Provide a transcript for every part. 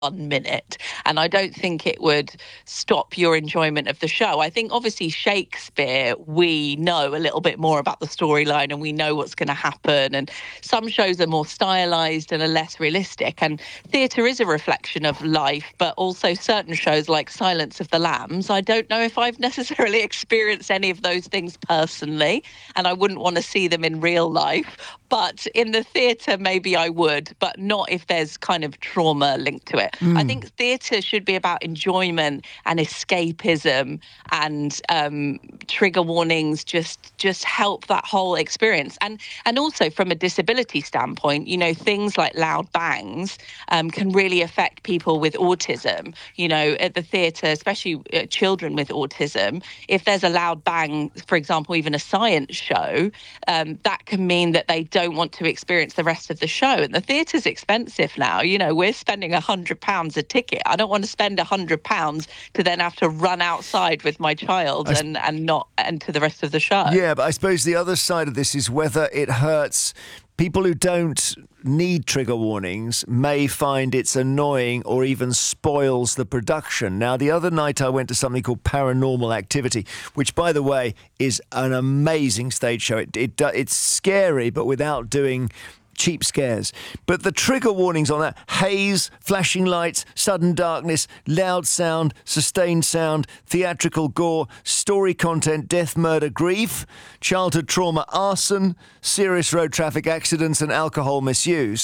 1 minute. And I don't think it would stop your enjoyment of the show. I think obviously Shakespeare, we know a little bit more about the storyline and we know what's going to happen. And some shows are more stylized and are less realistic. And theatre is a reflection of life, but also certain shows like Silence of the Lambs, I don't know if I've necessarily experienced any of those things personally, and I wouldn't want to see them in real life. But in the theatre, maybe I would, but not if there's kind of trauma linked to it. I think theatre should be about enjoyment and escapism, and trigger warnings just help that whole experience. And also from a disability standpoint, you know, things like loud bangs can really affect people with autism. You know, at the theatre, especially children with autism, if there's a loud bang, for example, even a science show, that can mean that they don't want to experience the rest of the show. And the theatre's expensive now. You know, we're spending £100 a ticket. I don't want to spend £100 to then have to run outside with my child and not enter the rest of the show. Yeah, but I suppose the other side of this is whether it hurts. People who don't need trigger warnings may find it's annoying or even spoils the production. Now, the other night I went to something called Paranormal Activity, which, by the way, is an amazing stage show. It's scary, but without doing cheap scares. But the trigger warnings on that: haze, flashing lights, sudden darkness, loud sound, sustained sound, theatrical gore, story content, death, murder, grief, childhood trauma, arson, serious road traffic accidents and alcohol misuse.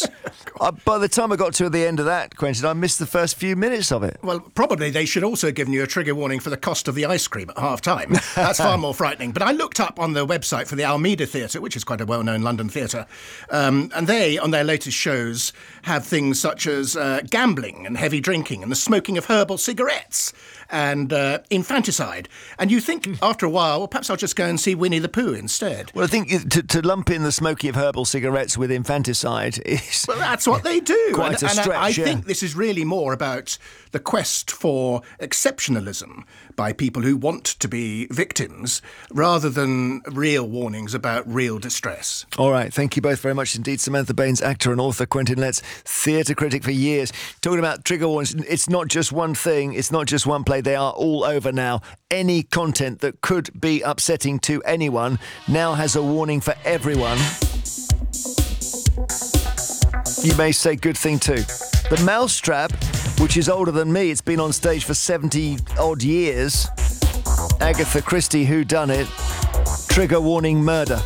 By the time I got to the end of that, Quentin, I missed the first few minutes of it. Well, probably they should also have given you a trigger warning for the cost of the ice cream at half-time. That's far more frightening. But I looked up on the website for the Almeida Theatre, which is quite a well-known London theatre, and they, on their latest shows, have things such as gambling and heavy drinking and the smoking of herbal cigarettes and infanticide. And you think, after a while, well, perhaps I'll just go and see Winnie the Pooh instead. Well, I think to lump in the smoking of herbal cigarettes with infanticide is... Well, that's what they do. Quite a stretch, I think this is really more about the quest for exceptionalism by people who want to be victims rather than real warnings about real distress. All right, thank you both very much indeed. Samantha Baines, actor and author; Quentin Letts, theatre critic for years. Talking about trigger warnings, it's not just one thing, it's not just one play, they are all over now. Any content that could be upsetting to anyone now has a warning for everyone. You may say good thing too. The Mousetrap, which is older than me, it's been on stage for 70-odd years. Agatha Christie whodunit, trigger warning murder.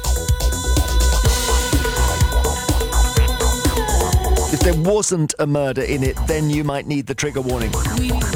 If there wasn't a murder in it, then you might need the trigger warning.